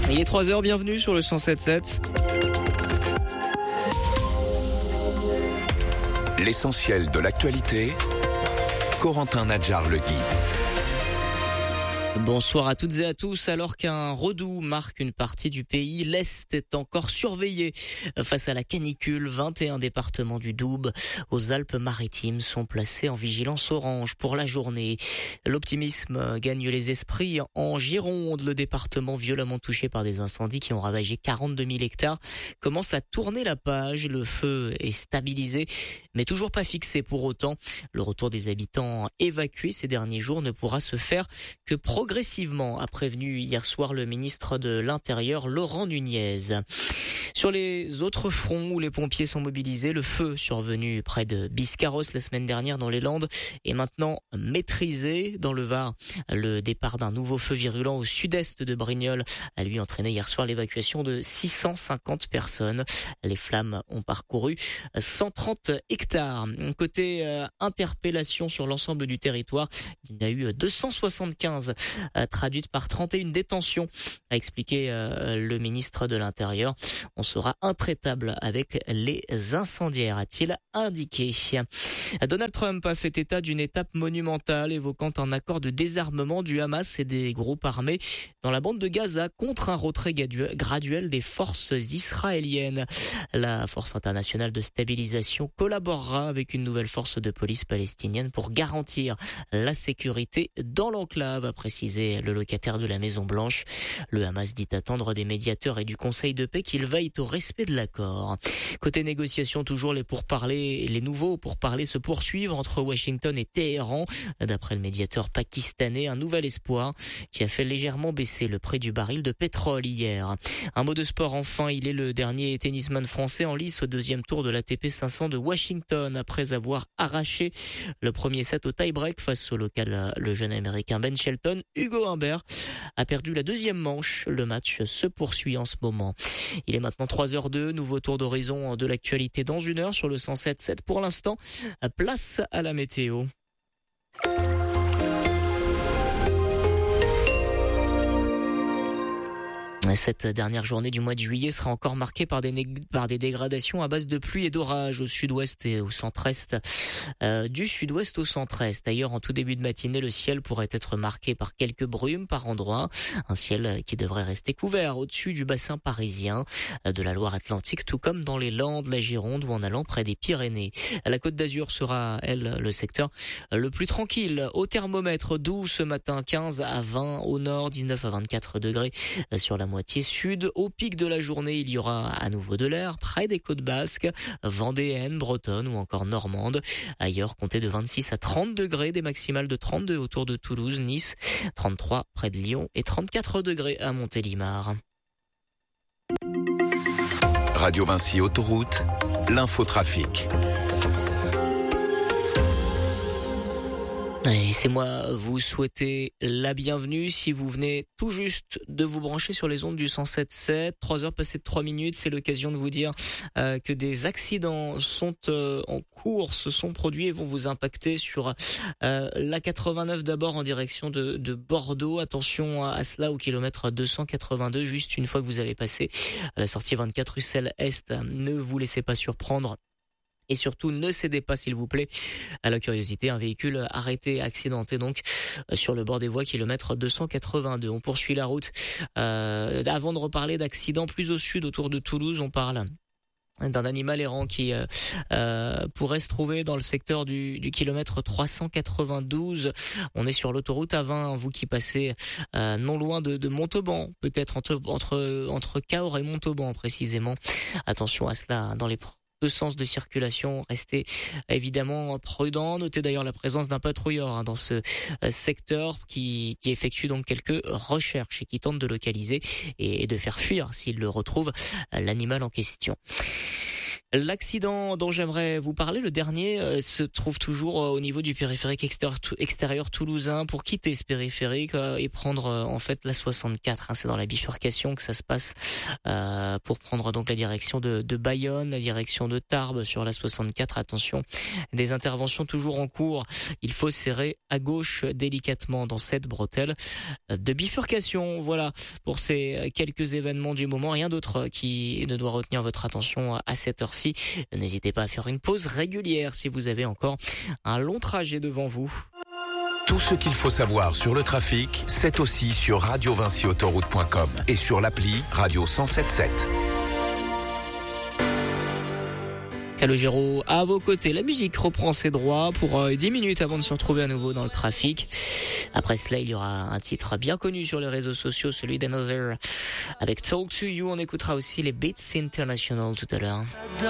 Il est 3h, bienvenue sur le 107.7. L'essentiel de l'actualité, Corentin Nadjar-Legui. Bonsoir à toutes et à tous. Alors qu'un redout marque une partie du pays, l'Est est encore surveillé face à la canicule. 21 départements du Doubs aux Alpes-Maritimes sont placés en vigilance orange pour la journée. L'optimisme gagne les esprits en Gironde. Le département violemment touché par des incendies qui ont ravagé 42 000 hectares commence à tourner la page. Le feu est stabilisé, mais toujours pas fixé pour autant. Le retour des habitants évacués ces derniers jours ne pourra se faire que progressivement, a prévenu hier soir le ministre de l'Intérieur, Laurent Nunez. Sur les autres fronts où les pompiers sont mobilisés, le feu survenu près de Biscarrosse la semaine dernière dans les Landes est maintenant maîtrisé. Dans le Var, le départ d'un nouveau feu virulent au sud-est de Brignoles a lui entraîné hier soir l'évacuation de 650 personnes. Les flammes ont parcouru 130 hectares. Côté interpellation sur l'ensemble du territoire, il y en a eu 275 traduites par 31 détentions, a expliqué le ministre de l'Intérieur. On sera intraitable avec les incendiaires, a-t-il indiqué. Donald Trump a fait état d'une étape monumentale évoquant un accord de désarmement du Hamas et des groupes armés dans la bande de Gaza contre un retrait graduel des forces israéliennes. La Force internationale de stabilisation collaborera avec une nouvelle force de police palestinienne pour garantir la sécurité dans l'enclave, a précisé le locataire de la Maison-Blanche. Le Hamas dit attendre des médiateurs et du Conseil de paix qu'ils veillent au respect de l'accord. Côté négociation, toujours les nouveaux pourparlers se poursuivent entre Washington et Téhéran. D'après le médiateur pakistanais, un nouvel espoir qui a fait légèrement baisser le prix du baril de pétrole hier. Un mot de sport enfin, il est le dernier tennisman français en lice au deuxième tour de l'ATP 500 de Washington après avoir arraché le premier set au tie-break face au local, le jeune américain Ben Shelton. Hugo Humbert a perdu la deuxième manche. Le match se poursuit en ce moment. Il est maintenant 3h02, nouveau tour d'horizon de l'actualité dans une heure sur le 107.7. Pour l'instant, place à la météo. Cette dernière journée du mois de juillet sera encore marquée par des dégradations à base de pluie et d'orage au sud-ouest et au centre-est, du sud-ouest au centre-est. D'ailleurs, en tout début de matinée, le ciel pourrait être marqué par quelques brumes par endroits. Un ciel qui devrait rester couvert au-dessus du bassin parisien, de la Loire-Atlantique, tout comme dans les Landes, la Gironde ou en allant près des Pyrénées. La Côte d'Azur sera, elle, le secteur le plus tranquille. Au thermomètre, doux ce matin, 15 à 20 au nord, 19 à 24 degrés sur la moitié sud. Au pic de la journée, il y aura à nouveau de l'air près des côtes basques, vendéennes, bretonnes ou encore normandes. Ailleurs, comptez de 26 à 30 degrés, des maximales de 32 autour de Toulouse, Nice, 33 près de Lyon et 34 degrés à Montélimar. Radio Vinci Autoroute, l'infotrafic. Laissez-moi vous souhaiter la bienvenue si vous venez tout juste de vous brancher sur les ondes du 107.7. 3h passées de 3 minutes, c'est l'occasion de vous dire que des accidents sont en cours, se sont produits et vont vous impacter sur la 89 d'abord en direction de Bordeaux. Attention à cela au kilomètre 282, juste une fois que vous avez passé la sortie 24 rue Selle Est. Ne vous laissez pas surprendre. Et surtout, ne cédez pas, s'il vous plaît, à la curiosité. Un véhicule arrêté, accidenté, donc, sur le bord des voies, kilomètre 282. On poursuit la route. Avant de reparler d'accidents plus au sud, autour de Toulouse, on parle d'un animal errant qui pourrait se trouver dans le secteur du kilomètre 392. On est sur l'autoroute A20, vous qui passez non loin de Montauban, peut-être entre Cahors et Montauban précisément. Attention à cela dans les deux sens de circulation, restez évidemment prudents. Notez d'ailleurs la présence d'un patrouilleur dans ce secteur qui effectue donc quelques recherches et qui tente de localiser et de faire fuir s'il le retrouve l'animal en question. L'accident dont j'aimerais vous parler, le dernier, se trouve toujours au niveau du périphérique extérieur toulousain. Pour quitter ce périphérique et prendre en fait la 64, c'est dans la bifurcation que ça se passe, pour prendre donc la direction de Bayonne, la direction de Tarbes sur la 64. Attention, des interventions toujours en cours. Il faut serrer à gauche délicatement dans cette bretelle de bifurcation. Voilà pour ces quelques événements du moment. Rien d'autre qui ne doit retenir votre attention à cette heure-ci. N'hésitez pas à faire une pause régulière si vous avez encore un long trajet devant vous. Tout ce qu'il faut savoir sur le trafic, c'est aussi sur radiovinciautoroute.com et sur l'appli Radio 107.7. Calogero à vos côtés. La musique reprend ses droits pour 10 minutes avant de se retrouver à nouveau dans le trafic. Après cela, il y aura un titre bien connu sur les réseaux sociaux, celui d'Another avec Talk to You. On écoutera aussi les Beats International tout à l'heure.